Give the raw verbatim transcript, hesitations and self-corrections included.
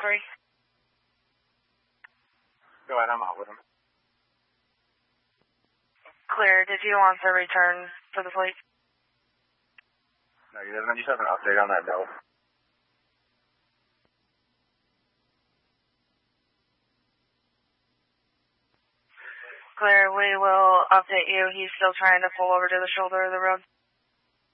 three. Go ahead, I'm out with him. Clear. Did you want to return for the fleet? No, you didn't. I just have an update on that note. Clear. We will update you. He's still trying to pull over to the shoulder of the road.